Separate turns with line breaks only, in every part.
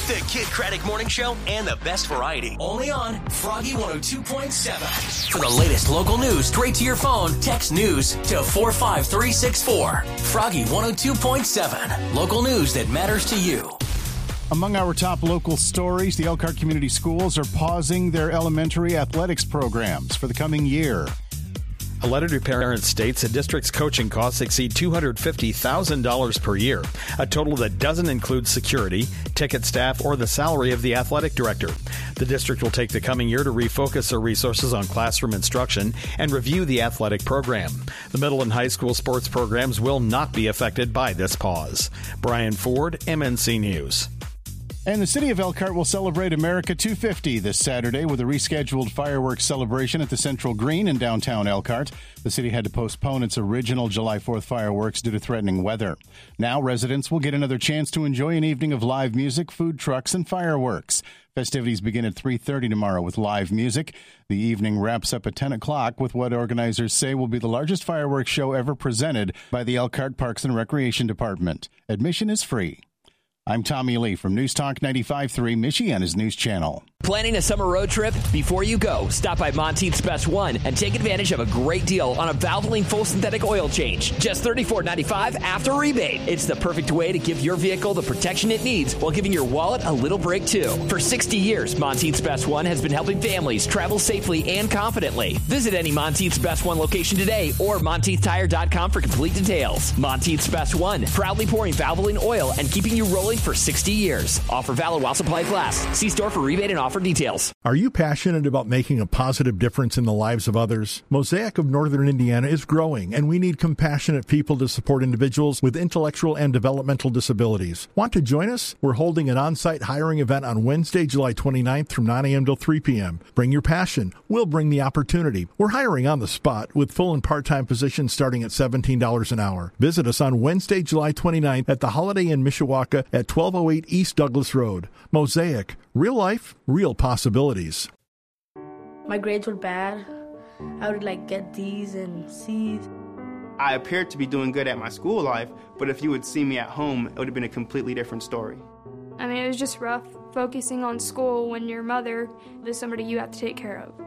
The Kid Craddock Morning Show and the best variety. Only on Froggy 102.7. For the latest local news straight to your phone, text news to 45364. Froggy 102.7. Local news that matters to you.
Among our top local stories, the Elkhart Community Schools are pausing their elementary athletics programs for the coming year.
A letter to parents states the district's coaching costs exceed $250,000 per year, a total that doesn't include security, ticket staff, or the salary of the athletic director. The district will take the coming year to refocus their resources on classroom instruction and review the athletic program. The middle and high school sports programs will not be affected by this pause. Brian Ford, MNC News.
And the city of Elkhart will celebrate America 250 this Saturday with a rescheduled fireworks celebration at the Central Green in downtown Elkhart. The city had to postpone its original July 4th fireworks due to threatening weather. Now residents will get another chance to enjoy an evening of live music, food trucks, and fireworks. Festivities begin at 3:30 tomorrow with live music. The evening wraps up at 10 o'clock with what organizers say will be the largest fireworks show ever presented by the Elkhart Parks and Recreation Department. Admission is free. I'm Tommy Lee from News Talk 95.3, Michiana's news channel.
Planning a summer road trip? Before you go, stop by Monteith's Best One and take advantage of a great deal on a Valvoline full synthetic oil change. Just $34.95 after rebate. It's the perfect way to give your vehicle the protection it needs while giving your wallet a little break, too. For 60 years, Monteith's Best One has been helping families travel safely and confidently. Visit any Monteith's Best One location today or MonteithTire.com for complete details. Monteith's Best One, proudly pouring Valvoline oil and keeping you rolling for 60 years. Offer valid while supplies last. See store for rebate and offer details.
Are you passionate about making a positive difference in the lives of others? Mosaic of Northern Indiana is growing, and we need compassionate people to support individuals with intellectual and developmental disabilities. Want to join us? We're holding an on-site hiring event on Wednesday, July 29th from 9 a.m. till 3 p.m. Bring your passion. We'll bring the opportunity. We're hiring on the spot with full and part-time positions starting at $17 an hour. Visit us on Wednesday, July 29th at the Holiday Inn Mishawaka at 1208 East Douglas Road. Mosaic. Real life, real possibilities.
My grades were bad. I would get D's and C's.
I appeared to be doing good at my school life, but if you would see me at home, it would have been a completely different story.
I mean, it was just rough focusing on school when your mother is somebody you have to take care of.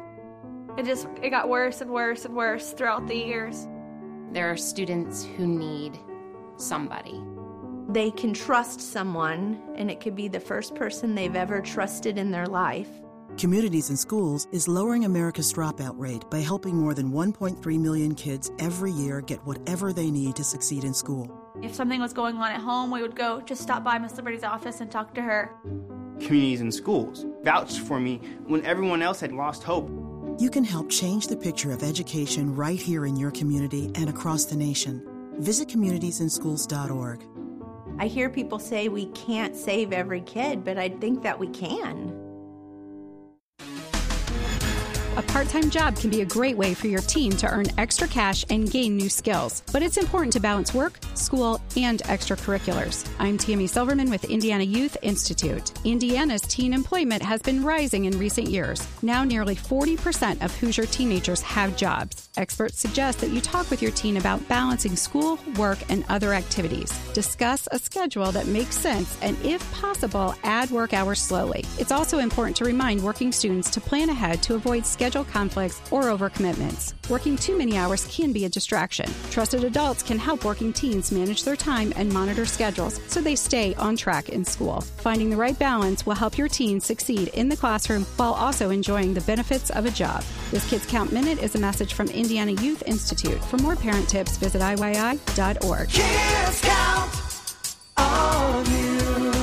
It got worse and worse and worse throughout the years.
There are students who need somebody.
They can trust someone, and it could be the first person they've ever trusted in their life.
Communities in Schools is lowering America's dropout rate by helping more than 1.3 million kids every year get whatever they need to succeed in school.
If something was going on at home, we would go just stop by Miss Liberty's office and talk to her.
Communities in Schools vouched for me when everyone else had lost hope.
You can help change the picture of education right here in your community and across the nation. Visit communitiesinschools.org.
I hear people say we can't save every kid, but I think that we can.
A part-time job can be a great way for your teen to earn extra cash and gain new skills. But it's important to balance work, school, and extracurriculars. I'm Tammy Silverman with Indiana Youth Institute. Indiana's teen employment has been rising in recent years. Now nearly 40% of Hoosier teenagers have jobs. Experts suggest that you talk with your teen about balancing school, work, and other activities. Discuss a schedule that makes sense and, if possible, add work hours slowly. It's also important to remind working students to plan ahead to avoid schedule conflicts or overcommitments. Working too many hours can be a distraction. Trusted adults can help working teens manage their time and monitor schedules so they stay on track in school. Finding the right balance will help your teen succeed in the classroom while also enjoying the benefits of a job. This Kids Count Minute is a message from Indiana Youth Institute. For more parent tips, visit IYI.org.
Kids Count on you.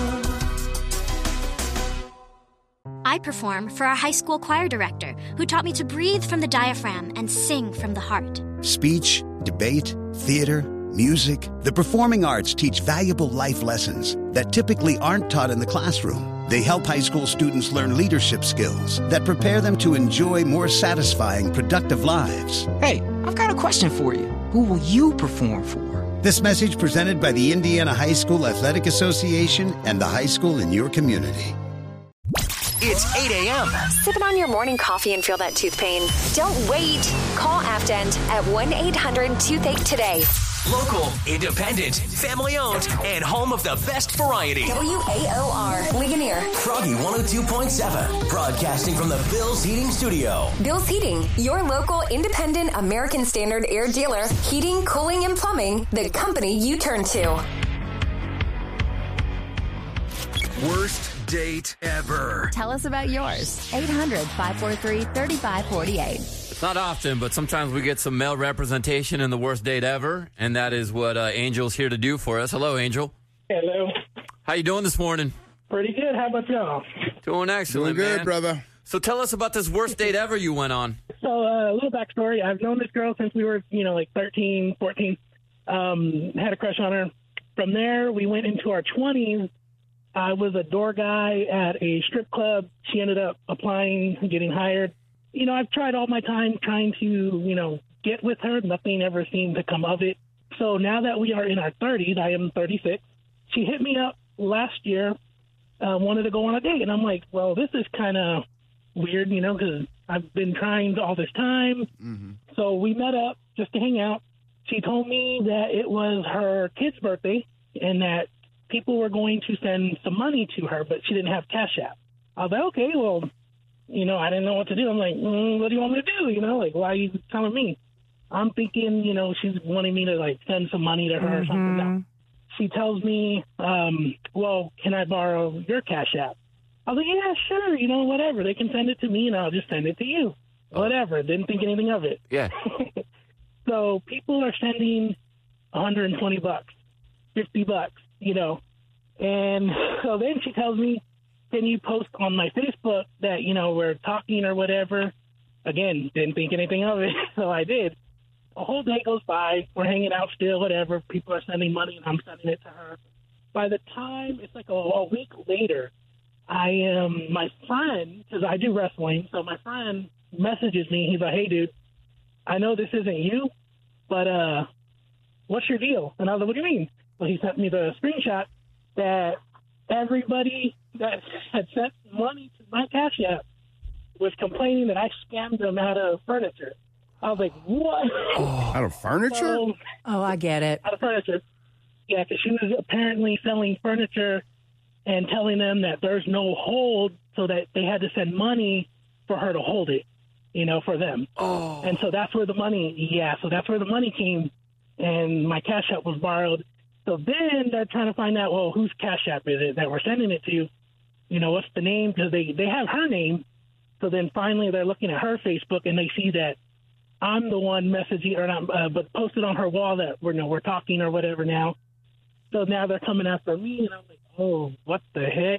I perform for our high school choir director, who taught me to breathe from the diaphragm and sing from the heart.
Speech, debate, theater, music. The performing arts teach valuable life lessons that typically aren't taught in the classroom. They help high school students learn leadership skills that prepare them to enjoy more satisfying, productive lives.
Hey, I've got a question for you. Who will you perform for?
This message presented by the Indiana High School Athletic Association and the high school in your community.
It's 8 a.m.
Sipping on your morning coffee and feel that tooth pain? Don't wait. Call Afdent at 1-800-TOOTHACHE today.
Local, independent, family-owned, and home of the best variety.
WAOR, Ligonier.
Froggy 102.7, broadcasting from the Bill's Heating Studio.
Bill's Heating, your local independent American Standard air dealer. Heating, cooling, and plumbing, the company you turn to.
Worst date ever.
Tell us about yours. 800-543-3548.
It's not often, but sometimes we get some male representation in the worst date ever, and that is what Angel's here to do for us. Hello, Angel.
Hello.
How you doing this morning?
Pretty good. How about y'all?
Doing excellent,
Doing good,
man.
brother.
So tell us about this worst date ever you went on.
So a little backstory. I've known this girl since we were, like 13, 14. Had a crush on her. From there, we went into our 20s. I was a door guy at a strip club. She ended up applying, getting hired. I've tried all my time trying to, get with her. Nothing ever seemed to come of it. So now that we are in our 30s, I am 36. She hit me up last year, wanted to go on a date. And I'm like, well, this is kind of weird, because I've been trying all this time. Mm-hmm. So we met up just to hang out. She told me that it was her kid's birthday and that people were going to send some money to her, but she didn't have Cash App. I was like, okay, well, I didn't know what to do. I'm like, what do you want me to do? Why are you telling me? I'm thinking, she's wanting me to, send some money to her or something. No. She tells me, well, can I borrow your Cash App? I was like, yeah, sure, whatever. They can send it to me, and I'll just send it to you. Whatever. Didn't think anything of it.
Yeah.
So people are sending $120, $50, And so then she tells me, can you post on my Facebook that, we're talking or whatever? Again, didn't think anything of it, so I did. A whole day goes by. We're hanging out still, whatever. People are sending money, and I'm sending it to her. By the time it's like a week later, my friend, because I do wrestling, so my friend messages me. He's like, hey, dude, I know this isn't you, but what's your deal? And I was like, what do you mean? Well, he sent me the screenshot that everybody that had sent money to my Cash App was complaining that I scammed them out of furniture. I was like, what?
Out of furniture?
So,
I get it.
Out of furniture. Yeah, because she was apparently selling furniture and telling them that there's no hold, so that they had to send money for her to hold it, for them.
Oh.
And so that's where the money came, and my Cash App was borrowed. So then they're trying to find out, well, whose Cash App is it that we're sending it to? What's the name? Because they have her name. So then finally they're looking at her Facebook, and they see that I'm the one messaging, or not, but posted on her wall that we're talking or whatever now. So now they're coming after me, and I'm like, oh, what the heck?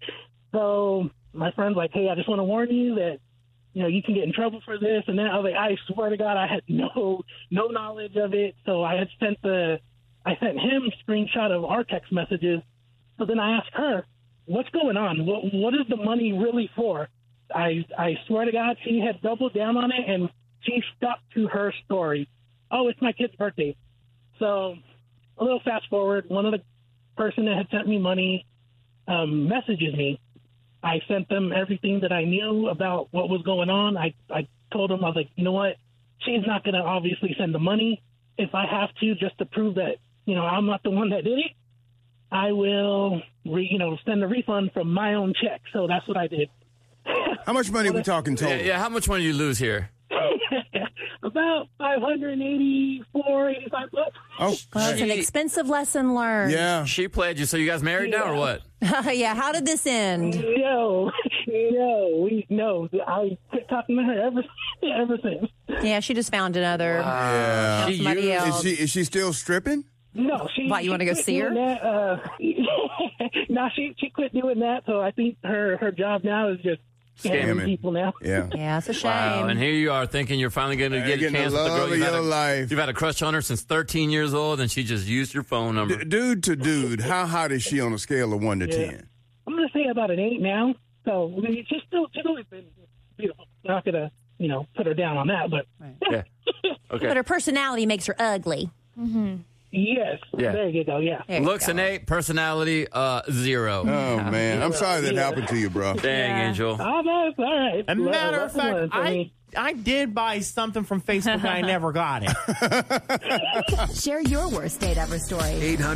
So my friend's like, hey, I just want to warn you that, you can get in trouble for this and that. I was like, I swear to God, I had no knowledge of it. So I sent him a screenshot of our text messages. So then I asked her, what's going on? What is the money really for? I swear to God, she had doubled down on it, and she stuck to her story. Oh, it's my kid's birthday. So a little fast forward, one of the person that had sent me money messages me. I sent them everything that I knew about what was going on. I told them, I was like, you know what? She's not going to obviously send the money. If I have to, just to prove that, I'm not the one that did it, I will, send a refund from my own check. So that's what I did.
How much money are we talking total?
Yeah, how much money do you lose here?
About $584, $85.
Oh,
well, it's an expensive lesson learned.
Yeah.
She played you, so you guys married now or what?
Yeah, how did this end?
No. I quit talking to her ever since.
Yeah, she just found another.
Yeah.
Somebody else.
Is she still stripping?
No,
What, you want to go see her?
No, she quit doing that, so I think her job now is just scamming people now.
Yeah.
Yeah, it's a shame.
Wow, and here you are thinking you're finally going to get a chance with the girl you've had a crush on her since 13 years old, and she just used your phone number.
Dude to dude, how hot is she on a scale of 1 to 10?
I'm going to say about an 8 now. So she's always been beautiful. I'm not going to, put her down on that, but
yeah. Okay.
But her personality makes her ugly.
Mm-hmm. Yes.
Yeah.
There you go. Yeah.
Looks an 8, personality 0.
Oh man, I'm sorry that happened to you, bro.
Dang, Angel.
Oh, no, it's all right.
As a matter of fact,
did buy something from Facebook and I never got it.
Share your worst date ever story.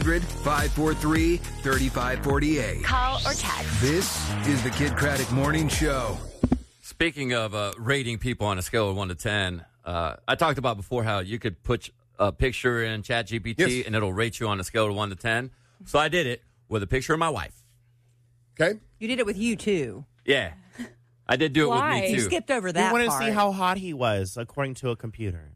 800-543-3548.
Call or text.
This is the Kid Craddock Morning Show.
Speaking of rating people on a scale of 1 to 10, I talked about before how you could put a picture in ChatGPT and it'll rate you on a scale of 1 to 10. So I did it with a picture of my wife.
Okay.
You did it with you, too.
Yeah. I did do it with me, too.
You skipped over that
We wanted
part.
to see how hot he was, according to a computer.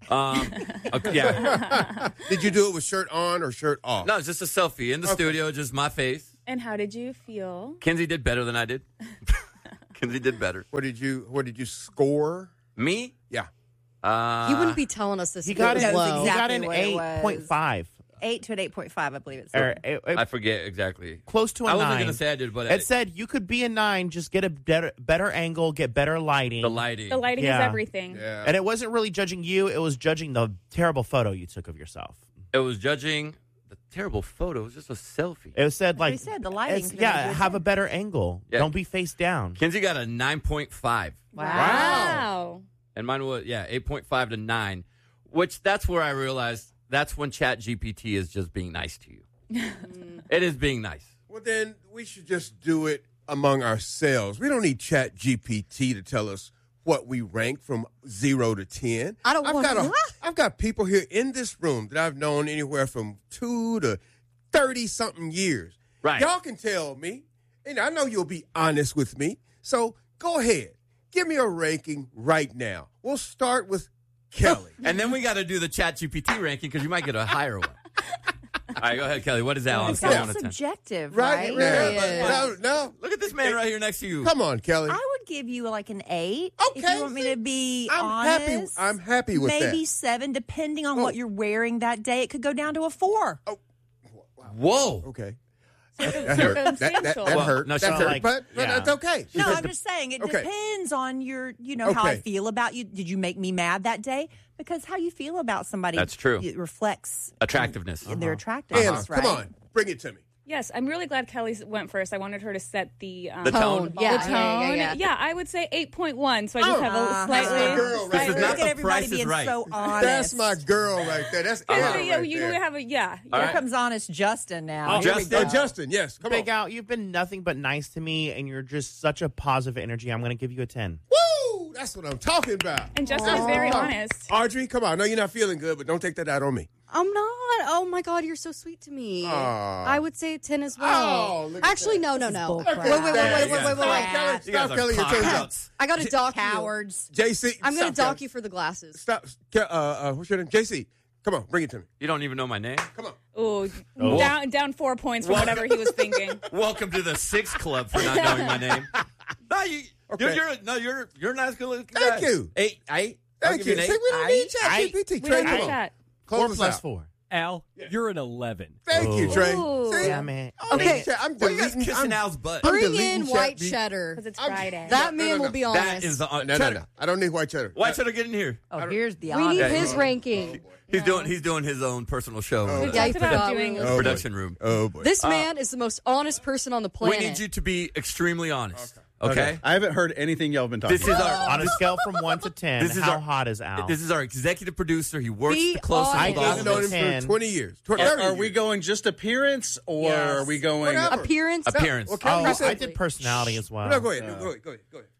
Yeah.
Did you do it with shirt on or shirt off?
No, it's just a selfie in the studio, just my face.
And how did you feel?
Kinsey did better than I did. Kinsey did better.
What did you score?
Me?
Yeah.
You wouldn't be telling us this.
He got an
low.
He got an
Exactly what it was.
8.5.
8 to an 8.5, I believe it
Or,
said.
I forget exactly.
Close to a 9.
I wasn't going to say I did, but
it said you could be a 9, just get a better angle, get better lighting.
The lighting.
The lighting is everything.
Yeah.
And it wasn't really judging you, it was judging the terrible photo you took of yourself.
It was judging the terrible photo. It was just a selfie.
It said like,
They said the lighting.
have a better angle.
Yeah.
Don't be face down.
Kinsey got a 9.5.
Wow.
And mine was, 8.5 to 9, which that's where I realized that's when ChatGPT is just being nice to you. It is being nice.
Well, then we should just do it among ourselves. We don't need ChatGPT to tell us what we rank from 0 to 10.
I don't want to.
I've got people here in this room that I've known anywhere from 2 to 30-something years.
Right.
Y'all can tell me, and I know you'll be honest with me. So go ahead. Give me a ranking right now. We'll start with Kelly.
And then we got to do the ChatGPT ranking because you might get a higher one. All right, go ahead, Kelly. What is that on a scale of 1 to 10?
Subjective,
Right
right?
now. No.
Look at this man right here next to you.
Come on, Kelly.
I would give you like an 8.
Okay,
If you want me to be
I'm
honest.
happy with that.
Maybe 7, depending on what you're wearing that day. It could go down to a 4.
Whoa.
Okay.
That
hurt. That hurt.
No,
That
she's
hurt.
like-
But that's okay.
No, I'm just saying it
Okay.
depends on your, how I
Okay.
feel about you. Did you make me mad that day? Because how you feel about somebody,
That's true.
It reflects
Attractiveness.
in their attractiveness,
Anna,
right?
come on. Bring it to me.
Yes, I'm really glad Kelly went first. I wanted her to set the
tone.
Yeah,
the tone.
yeah.
I would say 8.1. So I just have a
That's
slightly.
my girl right
This is
there.
not
Look at
the
everybody
Price is
being
Right.
so honest.
That's my girl right there. That's Anna right
you
there.
have a
All
Here
right.
comes honest Justin now. Here we
Justin.
go.
Justin, yes. Come
Big
on.
Al, you've been nothing but nice to me, and you're just such a positive energy. I'm going to give you a 10.
Woo! That's what I'm talking about.
And Justin is very honest.
Audrey, come on. I know you're not feeling good, but don't take that out on me.
I'm not. Oh my God, you're so sweet to me.
Aw.
I would say a 10 as well.
Oh, look at
Actually,
that.
no.
bullcrap.
Wait.
Kelly,
You guys
stop,
are
Kelly. Your turns out.
cowards.
I got to dock you.
Cowards.
JC.
I'm going to
stop,
dock
Kelly.
you for the glasses.
Stop. What's your name? JC. Come on. Bring it to me.
You don't even know my name?
Come on.
Ooh, down 4 points from whatever he was thinking.
Welcome to the 6 Club for not knowing my name. No,
Okay.
you're a nice good guy.
Thank you.
8. I'll
Thank
give
you.
you an
See,
8.
we don't need ChatGPT.
We
Trey,
don't
come
need
on.
that.
4
Close us
plus
out.
4.
Al, you're an 11.
Thank you, Trey.
Ooh.
See?
Yeah, man.
Okay.
I'm
Why you guys
deleting.
kissing Al's butt?
I'm
Bring
deleting
in white
ChatGPT.
cheddar.
Because it's Friday.
That man
no.
will be honest.
That is the
No. I don't need white cheddar.
Why should I get in here?
Oh, here's the
We
honest.
need
Okay.
his ranking.
He's doing his own personal show.
Oh,
in
Yeah,
Talked
he
about
forgot.
doing
Oh,
production room.
Oh, boy.
This man is the most honest person on the
We
planet.
need you to be extremely honest. Okay?
I haven't heard anything y'all have been talking
This is
about.
our
On a scale from 1 to 10,
This is
how
our-
hot is Al?
This is our executive producer. He works
Be
the closest
honest.
to
I
I've
gave
known
him
him
10.
for 20 years. 30
Are we
years.
going just appearance, or
Yes.
are we going?
Whatever.
Appearance.
appearance.
Well, Kelly,
Oh,
you said-
I did personality as well.
No, go ahead. Go ahead.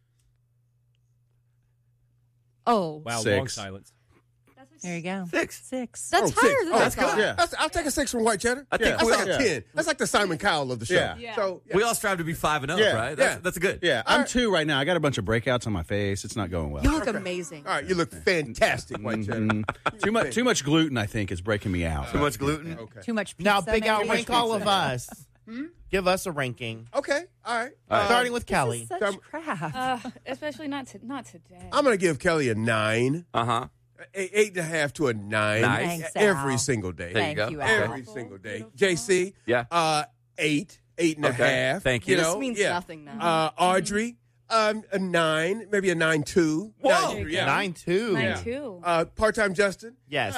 Oh.
Wow,
6.
long silence.
There you go.
6.
6.
That's
Oh,
higher
6.
than
Oh,
I
that's
thought.
good.
Yeah.
I'll take a 6 from white cheddar.
I think
That's like
we'll-
a 10. That's like the Simon Cowell of the show.
Yeah.
Yeah.
So
We all strive to be 5 and up,
Yeah.
right?
Yeah.
That's good.
Yeah, I'm 2 right now. I got a bunch of breakouts on my face. It's not going well.
You look amazing.
all right, you look fantastic, white cheddar.
Too much gluten, I think, is breaking me out.
Too much gluten.
Okay.
Too much pizza.
Now, Big Al,
maybe?
rank all of us. Give us a ranking.
Okay. All right.
Starting with Kelly.
Such crap.
Especially not today.
I'm going to give Kelly a 9.
Uh-huh.
8.5 to a 9.
Nice.
Thanks,
Every
Al.
single day.
There you go.
Thank you, Al.
Every single day. JC.
Yeah.
8. 8.5.
Okay. Thank you.
You
This
know,
means
yeah.
nothing now.
Audrey. A 9, maybe a 9.2.
Whoa.
9, yeah.
9-2.
9-2.
Part-time Justin.
Yes.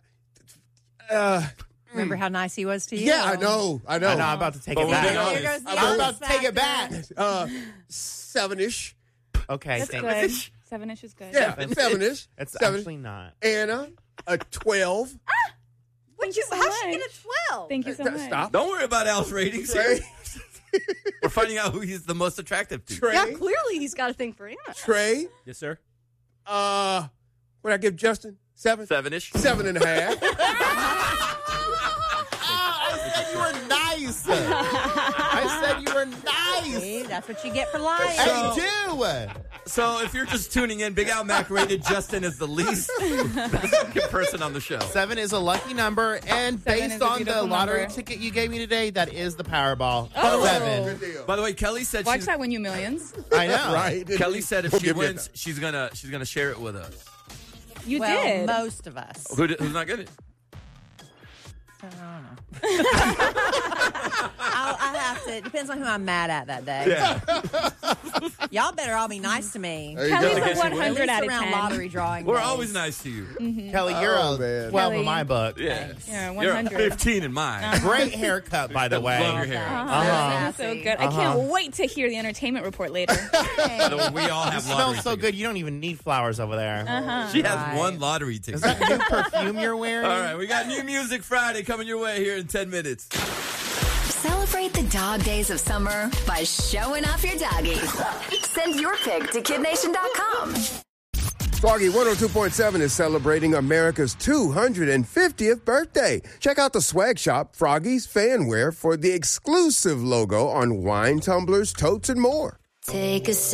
Remember how nice he was to you?
Yeah, I know.
I know, I'm about to take it
But we're being
back.
honest.
Here goes the
I'm about to
honest
take it back.
factor. 7-ish.
Okay,
That's
thanks.
good. 7-ish is good.
Yeah, 7-ish.
It's
7.
actually not.
Anna, a 12.
Thank you so
How'd
much.
she get a 12?
Thank you so much.
Stop.
Don't worry about Al's ratings.
Trey.
We're finding out who he's the most attractive to.
Trey.
Yeah, clearly he's got a thing for Anna.
Trey.
Yes, sir.
What did I give Justin? 7?
7-ish.
7.5.
I said you were nice. I said you were nice.
See, that's what you get for lying.
I do.
So if you're just tuning in, Big Al Mac rated Justin as the least good person on the show.
7 is a lucky number, and
7
based
is a
on the
beautiful
lottery
number.
ticket you gave me today, that is the Powerball.
Oh.
7.
By the way, Kelly said
Watch that win you millions.
I know.
Right.
Kelly said if
We'll
she
give you
wins, she's gonna share it with us.
You
well,
did.
most of us.
Who's not good?
I don't know. I have to. It depends on who I'm mad at that day.
Yeah.
Y'all better all be nice to me.
There you
Kelly's
go.
a
At
100
least
out of
around
10.
lottery drawing
We're
days.
always nice to you.
Kelly, you're
Oh,
a
man.
12 in
Kelly.
my book.
Yeah.
Yeah,
You're
100.
15 in mine.
Great haircut, by the way.
Love your hair.
That's so good. I can't wait to hear the entertainment report later.
So we all
You
have
smell
lottery
so
tickets.
good, you don't even need flowers over there.
She has
Right.
one lottery ticket.
Is that new perfume you're wearing?
All right, we got New Music Friday coming your way here in 10 minutes.
Celebrate the dog days of summer by showing off your doggy. Send your pic to kidnation.com.
Froggy 102.7 is celebrating America's 250th birthday. Check out the swag shop, Froggy's Fanwear, for the exclusive logo on wine, tumblers, totes, and more.
Take a